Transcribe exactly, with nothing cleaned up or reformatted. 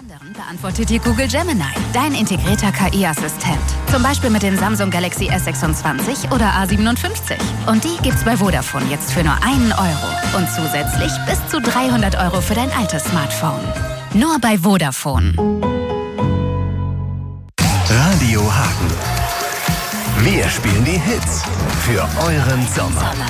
anderen beantwortet dir Google Gemini, dein integrierter K I-Assistent. Zum Beispiel mit den Samsung Galaxy S sechsundzwanzig oder A siebenundfünfzig. Und die gibt's bei Vodafone jetzt für nur einen Euro. Und zusätzlich bis zu dreihundert Euro für dein altes Smartphone. Nur bei Vodafone. Radio Hagen. Wir spielen die Hits für euren Sommer.